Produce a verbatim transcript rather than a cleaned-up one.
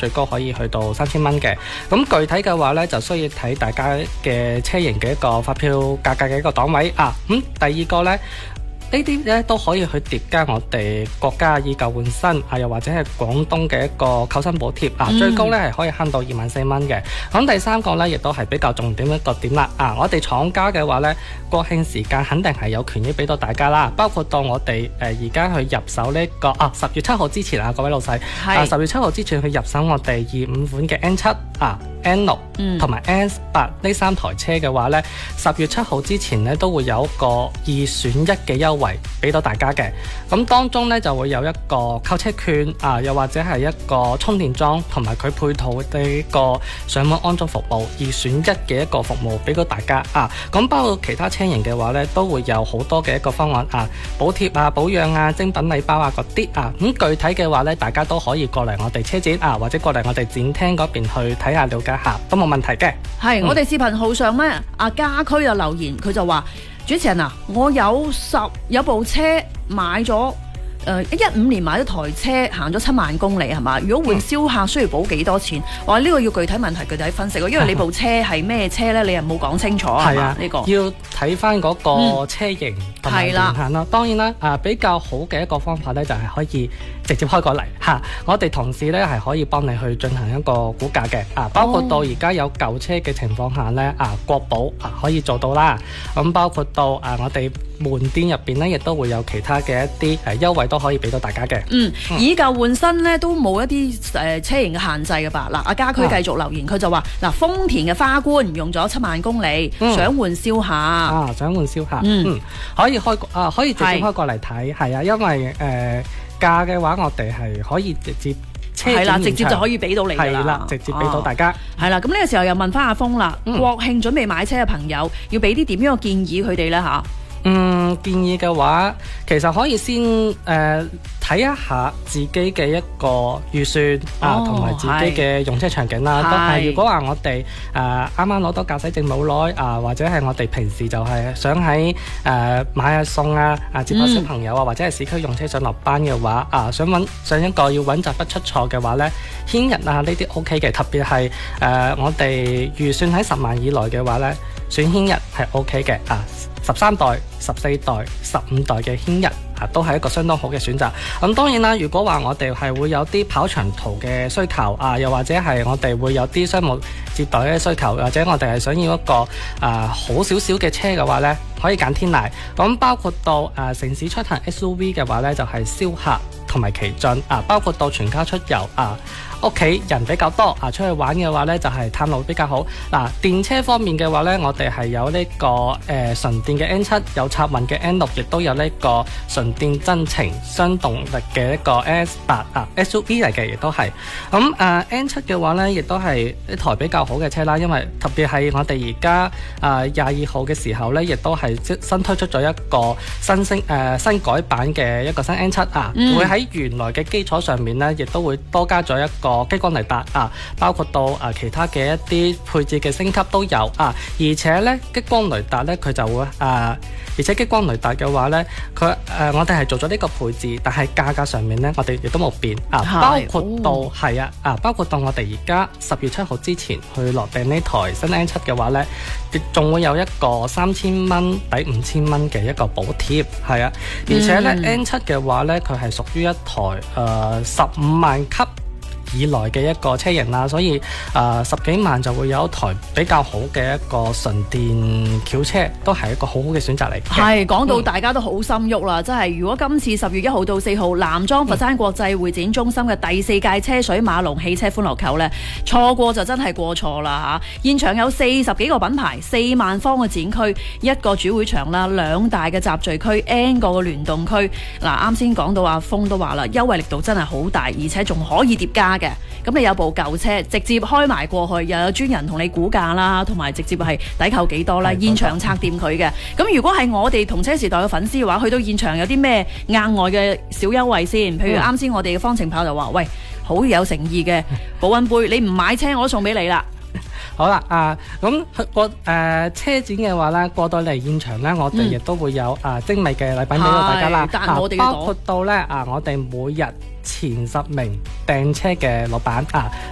最高可以去到三千蚊嘅。咁具體嘅話呢，就需要睇大家嘅車型嘅一個發票價格嘅一個檔位啊。咁、嗯、第二個呢。呢啲咧都可以去疊加我哋國家以舊換新啊，又或者係廣東嘅一個扣薪補貼啊，最高咧係可以慳到二萬四蚊嘅。咁第三個咧亦都係比較重點一個點啦啊！我哋廠家嘅話咧，國慶時間肯定係有權益俾到大家啦，包括到我哋誒而家去入手呢、這個啊十月七號之前啊，各位老細啊十月七號之前去入手我哋二五款嘅 N 七啊 N 六同埋 N 八呢三台車嘅話咧，十月七號之前咧都會有一個二選一嘅優惠俾到大家嘅。咁當中咧就會有一個購車券啊，又或者係一個充電樁同埋佢配套嘅一個上網安裝服務，二選一嘅一個服務俾到大家啊。咁包括其他車型嘅話咧，都會有好多嘅一個方案啊，補貼啊、保養啊、精品禮包啊嗰啲啊。咁具體嘅話咧，大家都可以過嚟我哋車展啊，或者過嚟我哋展廳嗰邊去睇下了解下，都冇問題嘅。 係、嗯、我哋視頻號上咧，阿家駒有留言，佢就話：主持人啊，我有十有部車買咗。誒一五年買咗台車，行咗七萬公里係嘛？如果換燒客需要補幾多錢？話呢、呢個要具體問題具體分析喎，因為你部車係咩車咧，你又冇講清楚係嘛？呢、呢個要睇翻嗰個車型同埋年限啦。當然啦，啊比較好嘅一個方法咧，就係可以直接開過嚟嚇。我哋同事咧係可以幫你去進行一個估價嘅啊，包括到而家有舊車嘅情況下咧啊，國保啊可以做到啦。咁包括到啊我哋門店入邊咧，亦都會有其他嘅一啲誒優惠都可以俾到大家嘅。 嗯，以舊換新咧都冇一啲誒、呃、車型嘅限制嘅吧？嗱，阿家駒繼續留言，佢、啊、就話嗱，豐田嘅花冠用咗七萬公里，嗯、想換燒客啊，想換燒客，嗯，嗯，可以開啊，可以直接開過嚟睇，係啊，因為誒價嘅話，我哋係可以直接車係啦，直接就可以俾到你㗎啦，係啦，直接俾到大家。 係、哦、啦，咁呢個時候又問翻阿峰啦、嗯，國慶準備買車嘅朋友，要俾啲點樣嘅建議佢哋咧嚇？ 嗯，建議嘅話，其實可以先誒睇一下自己嘅一個預算、哦、啊，同埋自己嘅用車場景啦。都係如果話我哋誒啱啱攞到駕駛證冇耐啊，或者係我哋平時就係想喺誒、呃、買下餸啊，啊接下小朋友啊，嗯、或者係市區用車上落班嘅話啊，想揾上一個要穩陣不出錯嘅話咧，軒逸啊呢啲 O K 嘅，特別係誒、呃、我哋預算喺十萬以內嘅話咧，選軒逸係 O K 嘅啊。十三代、十四代、十五代嘅軒逸啊，都係一個相當好嘅選擇。咁當然啦，如果話我哋係會有啲跑長途嘅需求啊，又或者係我哋會有啲商務接待嘅需求，或者我哋係想要一個啊好少少嘅車嘅話呢，可以揀天籟。咁包括到啊城市出行 S U V 嘅話呢，就係逍客同埋奇駿啊，包括到全家出遊啊。屋企人比較多啊，出去玩嘅話呢，就係、是、探路比較好。嗱、啊，電車方面嘅話呢，我哋係有呢、這個誒、呃、純電嘅 N 七，有插混嘅 N 六，亦都有呢個純電增程雙動力嘅一個 S 八啊 S U V 嚟嘅，亦都係。咁誒、呃、N 七嘅話呢，亦都係一台比較好嘅車啦，因為特別係我哋而家誒廿二號嘅時候呢，亦都係新推出咗一個新升誒、呃、新改版嘅一個新 N 七啊，嗯、會喺原來嘅基礎上面呢，亦都會多加咗一個激光雷達啊，包括到啊其他嘅一啲配置嘅升級都有啊，而且咧激光雷達咧佢就會啊，而且激光雷達嘅話咧，佢誒、呃、我哋係做咗呢個配置，但係價格上面咧我哋亦都冇變啊，包括到係、哦、啊啊，包括到我哋而家十月七號之前去落訂呢台新 N 七嘅話咧，仲會有一個三千蚊抵五千蚊嘅一個補貼，係啊，而且咧、嗯、N 七嘅話咧佢係屬於一台誒十五萬級以內嘅一個車型啦，所以誒、呃、十幾萬就會有一台比較好嘅一個純電轎車，都係一個好好嘅選擇嚟。 係講到大家都好心喐啦，真、嗯、係如果今次十月一號到四號南莊佛山國際會展中心嘅第四屆車水馬龍汽車歡樂購呢，錯過就真係過錯啦嚇！現場有四十幾個品牌，四萬方嘅展區，一個主會場啦，兩大嘅集聚區 ，N 個嘅聯動區。嗱，啱先講到阿峰都話啦，優惠力度真係好大，而且仲可以疊加。咁你有部舊車直接開埋過去，又有專人同你估價啦，同埋直接係抵扣幾多啦，現場拆掂佢嘅。咁如果係我哋同車時代嘅粉絲嘅話，去到現場有啲咩額外嘅小優惠先？譬如啱先我哋嘅方程炮就話，喂，好有誠意嘅保溫杯，你唔買車我都送俾你啦。 好啦，啊，咁過誒車展嘅話咧，過到嚟現場咧，我哋亦都會有啊精美嘅禮品俾到大家啦。啊，包括到咧啊，我哋每日前十名訂車嘅老闆啊，